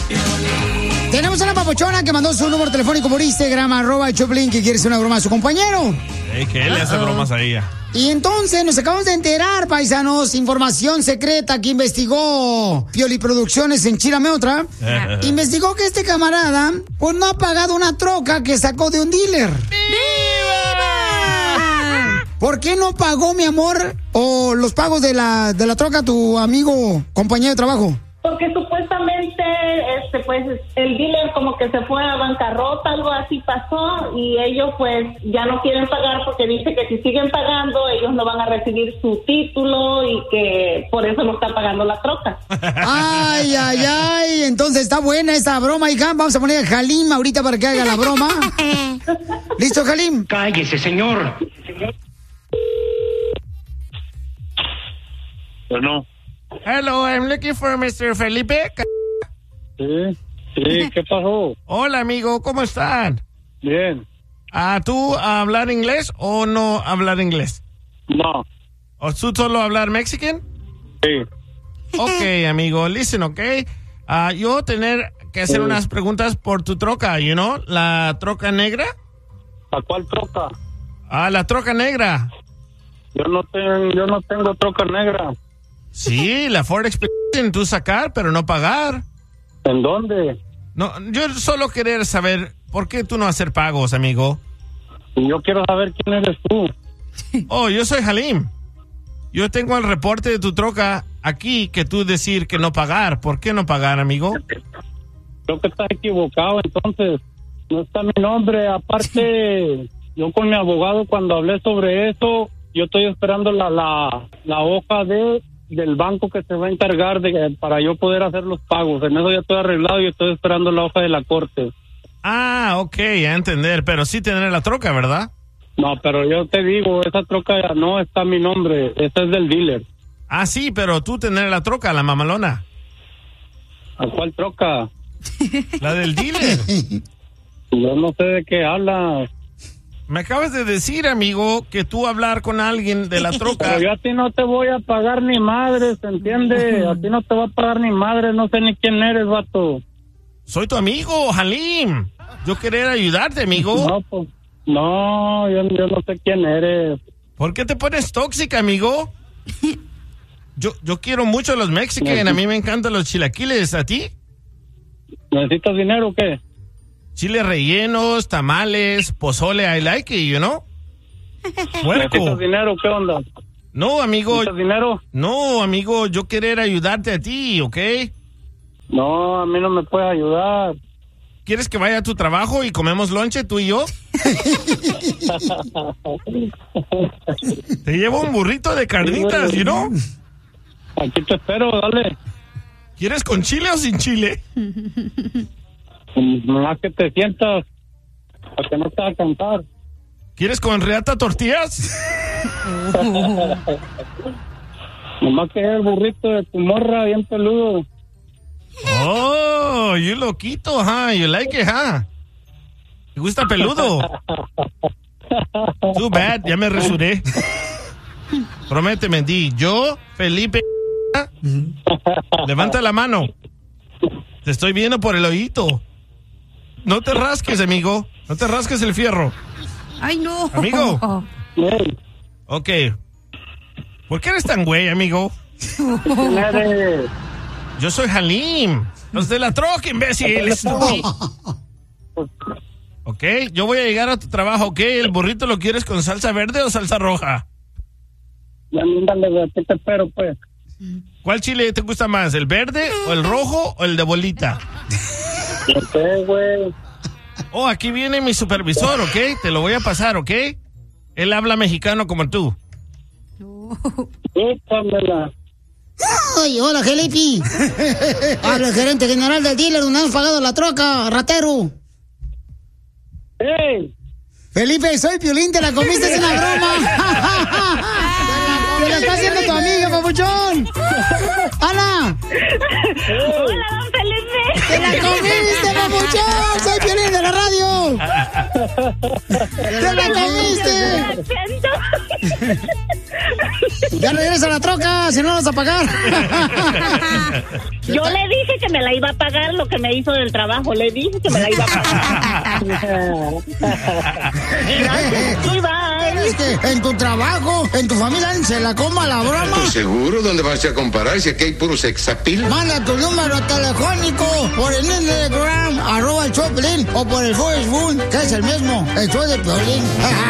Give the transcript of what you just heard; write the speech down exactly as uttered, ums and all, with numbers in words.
Tenemos a una papuchona que mandó su número telefónico por Instagram, arroba el Choplin, que quiere hacer una broma a su compañero. Hey, que él le hace bromas a ella. Y entonces nos acabamos de enterar, paisanos, información secreta que investigó Pioli Producciones en Chírame Otra. Investigó que este camarada, pues no ha pagado una troca que sacó de un dealer. ¡Viva! ¿Por qué no pagó, mi amor, o los pagos de la, de la troca tu amigo, compañero de trabajo? Porque supuestamente, este, pues, el dealer como que se fue a bancarrota, algo así pasó, y ellos, pues, ya no quieren pagar porque dice que si siguen pagando, ellos no van a recibir su título y que por eso no está pagando la troca. Ay, ay, ay, entonces está buena esa broma, hija. Vamos a poner a Halim ahorita para que haga la broma. ¿Listo, Halim? Cállese, señor. Bueno. Hello, I'm looking for mister Felipe. Sí, sí, ¿qué pasó? Hola, amigo, ¿cómo están? Bien. Ah, ¿tú hablar inglés o no hablar inglés? No. ¿O tú solo hablar mexican? Sí. Ok, amigo, listen, ok. Ah, yo tener que hacer Sí. unas preguntas por tu troca, you know, la troca negra. ¿A cuál troca? Ah, la troca negra. Yo no tengo, yo no tengo troca negra. Sí, la Ford Expedition, tú sacar, pero no pagar. ¿En dónde? No, yo solo querer saber por qué tú no hacer pagos, amigo. Yo quiero saber quién eres tú. Oh, yo soy Halim. Yo tengo el reporte de tu troca aquí que tú decir que no pagar. ¿Por qué no pagar, amigo? Creo que estás equivocado, entonces. No está mi nombre. Aparte, yo con mi abogado cuando hablé sobre eso, yo estoy esperando la, la, la hoja de... del banco que se va a encargar de para yo poder hacer los pagos. En eso ya estoy arreglado y estoy esperando la hoja de la corte. Ah, ok, a entender, pero sí tener la troca, ¿verdad? No, pero yo te digo, esa troca ya no está a mi nombre, esa es del dealer. Ah, sí, pero tú tener la troca, la mamalona. ¿A cuál troca? La del dealer. Yo no sé de qué hablas. Me acabas de decir, amigo, que tú hablar con alguien de la troca. Pero yo a ti no te voy a pagar ni madres, ¿entiendes? A ti no te va a pagar ni madres, no sé ni quién eres, vato. Soy tu amigo, Halim. Yo querer ayudarte, amigo. No, pues, no, yo, yo no sé quién eres. ¿Por qué te pones tóxica, amigo? Yo, yo quiero mucho a los mexicanos, a mí me encantan los chilaquiles, ¿a ti? ¿Necesitas dinero o qué? Chiles rellenos, tamales, pozole, I like it, you know? Puerco. ¿Necesitas dinero? ¿Qué onda? No, amigo. ¿Necesitas dinero? No, amigo, yo querer ayudarte a ti, ¿ok? No, a mí no me puedes ayudar. ¿Quieres que vaya a tu trabajo y comemos lonche, tú y yo? Te llevo un burrito de carnitas, you know? Aquí te espero, dale. ¿Quieres con chile o sin chile? Más que te sientas, para que no te vas a cantar. ¿Quieres con reata tortillas? Nomás que el burrito de tu morra bien peludo. Oh, you loquito, huh? You like it, huh? ¿Te gusta peludo? Too bad, ya me resuré. Prométeme, di, yo, Felipe, levanta la mano. Te estoy viendo por el oído. No te rasques, amigo. No te rasques el fierro. Ay, no. Amigo. Ok. ¿Por qué eres tan güey, amigo? Yo soy Halim. Los de la troca, imbécil. Ok, yo voy a llegar a tu trabajo, ¿ok? ¿El burrito lo quieres con salsa verde o salsa roja? Dale, aquí te espero, pues. ¿Cuál chile te gusta más, el verde o el rojo o el de bolita? No sé, güey. Oh, aquí viene mi supervisor, ¿ok? Te lo voy a pasar, ¿ok? Él habla mexicano como tú. Échamela. Ay, hola, Felipe. Habla el gerente general del dealer donde hemos pagado la troca, ratero. ¡Ey! Felipe, soy Piolín, te la comiste, es una broma. Te la está haciendo tu amiga, papuchón. Ana. Hola, don Felipe. Te la comiste, papuchón. Soy Piolín de la radio. Te la comiste. Ya regresa la troca, si no vas a pagar. Yo le dije que me la iba a pagar lo que me hizo del trabajo. Le dije que me la iba a pagar. Gracias, bye. Es que en tu trabajo, en tu familia, se la coma la broma. Pues seguro, ¿dónde vas a comparar si aquí hay puro sexapil? Manda tu número telefónico por el Instagram, arroba el show de Piolín, o por el Facebook, que es el mismo, el show de Piolín.